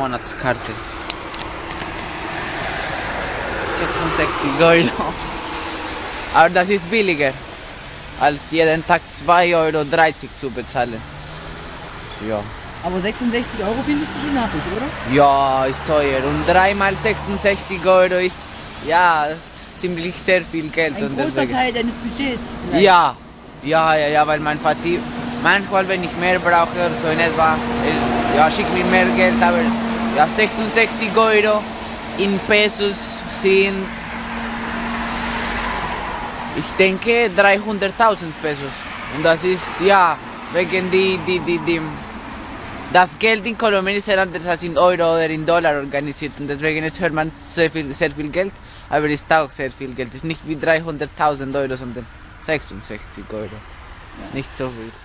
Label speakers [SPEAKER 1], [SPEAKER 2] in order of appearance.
[SPEAKER 1] Monatskarte. 66 Euro. Aber das ist billiger, als jeden Tag 2,30 Euro zu bezahlen. Ja.
[SPEAKER 2] Aber 66 Euro findest du schon happig, oder?
[SPEAKER 1] Ja, ist teuer. Und 3 mal 66 Euro ist ja ziemlich sehr viel Geld.
[SPEAKER 2] Ein
[SPEAKER 1] und
[SPEAKER 2] großer
[SPEAKER 1] deswegen,
[SPEAKER 2] Teil deines Budgets. Vielleicht.
[SPEAKER 1] ja, weil mein Vati manchmal, wenn ich mehr brauche oder so in etwa, ja, schickt mir mehr Geld, aber ja, 66 Euro in Pesos sind, ich denke, 300.000 Pesos. Und das ist, ja, wegen das Geld in Kolumbien ist sehr anders als in Euro oder in Dollar organisiert. Und deswegen hört man sehr viel Geld, aber es ist auch sehr viel Geld. Es ist nicht wie 300.000 Euro, sondern 66 Euro. Ja. Nicht so viel.